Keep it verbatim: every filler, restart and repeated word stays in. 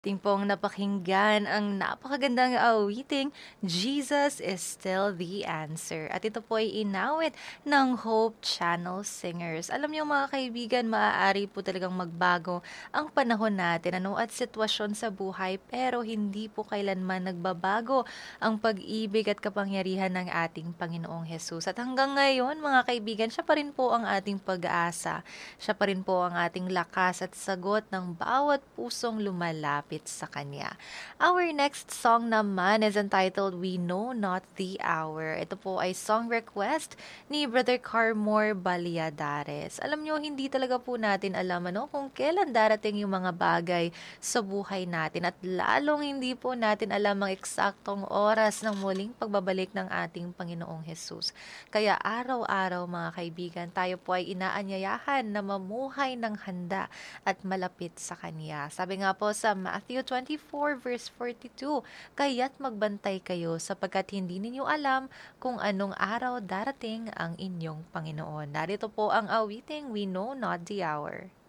Ating pong napakinggan ang napakagandang awiting, Jesus is Still the Answer. At ito po ay inawit ng Hope Channel Singers. Alam niyo mga kaibigan, maaari po talagang magbago ang panahon natin ano, at sitwasyon sa buhay, pero hindi po kailanman nagbabago ang pag-ibig at kapangyarihan ng ating Panginoong Hesus. At hanggang ngayon mga kaibigan, siya pa rin po ang ating pag-asa. Siya pa rin po ang ating lakas at sagot ng bawat pusong lumalapit sa Kanya. Our next song naman is entitled We Know Not the Hour. Ito po ay song request ni Brother Carmore Baliadares. Alam nyo, hindi talaga po natin alam ano, kung kailan darating yung mga bagay sa buhay natin at lalong hindi po natin alam ang eksaktong oras ng muling pagbabalik ng ating Panginoong Hesus. Kaya araw-araw mga kaibigan, tayo po ay inaanyayahan na mamuhay ng handa at malapit sa Kanya. Sabi nga po sa Matthew twenty-four verse forty-two, kaya't magbantay kayo sapagkat hindi ninyo alam kung anong araw darating ang inyong Panginoon. Narito po ang awiting We Know Not the Hour.